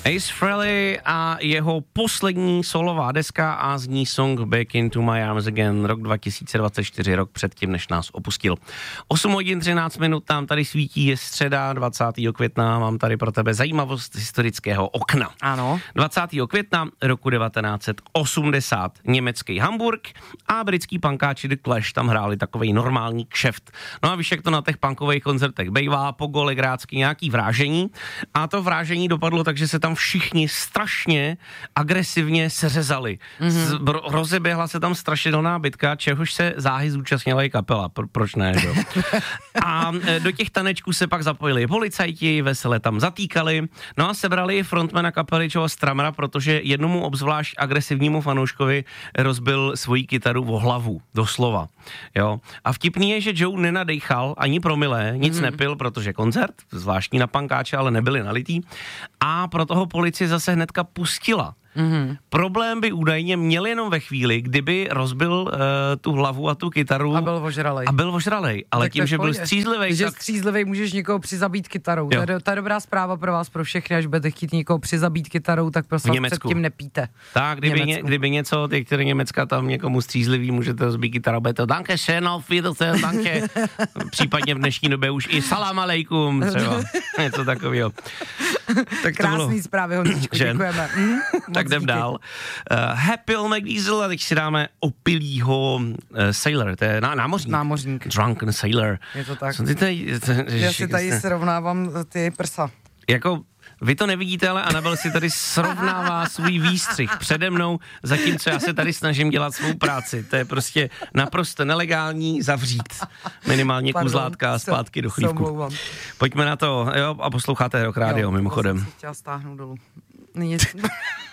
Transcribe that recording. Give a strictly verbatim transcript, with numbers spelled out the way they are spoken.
Ace Frehley a jeho poslední solová deska a zní song Back into my arms again, rok dva tisíce dvacet čtyři, rok předtím, než nás opustil. osm hodin třináct minut nám tady svítí, je středa dvacátého května, mám tady pro tebe zajímavost historického okna. Ano. dvacátého května roku devatenáct set osmdesát německý Hamburg a britský punkáči The Clash tam hráli takovej normální kšeft. No a víš, jak to na těch punkových koncertech bejvá, po gole grácky nějaký vrážení a to vrážení dopadlo tak, že se tam všichni strašně agresivně seřezali. Mm-hmm. Rozeběhla se tam strašidelná bitka, čehož se záhy zúčastnila i kapela. Pro, proč ne, jo? A do těch tanečků se pak zapojili policajti, vesele tam zatýkali, no a sebrali frontmana kapely Joea Stramera, protože jednomu obzvlášť agresivnímu fanouškovi rozbil svoji kytaru o hlavu, doslova. Jo? A vtipný je, že Joe nenadejchal ani promile, nic mm-hmm. nepil, protože koncert, zvláštní na punkáče, ale nebyli nalitý, a proto ho policie zase hnedka pustila. Mm-hmm. Problém by údajně měl jenom ve chvíli, kdyby rozbil uh, tu hlavu a tu kytaru. A byl ožralej. A byl ožralej, ale tak tím, že byl střízlivej. Když tak... je střízlivej, můžeš někoho přizabít kytarou. To je, to je dobrá zpráva pro vás, pro všechny, až budete chtít někoho přizabít kytarou, tak prosím předtím nepíte. Tak, kdyby, ně, kdyby něco, ty, které Německa tam někomu střízlivý, můžete rozbít kytaru, bude to danke schön, auf Wiedersehen, danke. Případně v dnešní době už i salam aleikum, třeba. Něco takového. Tak krásný zprávy, Honzičku, děkujeme. Mm, tak jdem dál. Uh, Happy McDiesel, a teď si dáme opilýho uh, Sailor, to je ná, námořník. Námořník. Drunken Sailor. Je to tak. Ty tady, to, Já si tady jste... srovnávám ty prsa. Jako, vy to nevidíte, ale Anabel si tady srovnává svůj výstřih přede mnou, zatímco já se tady snažím dělat svou práci. To je prostě naprosto nelegální, zavřít. Minimálně Pardon, kuzlátka a zpátky do chlívku. Pojďme na to, jo, a posloucháte Rock Radio, mimochodem. Já jsem si chtěla stáhnout dolů.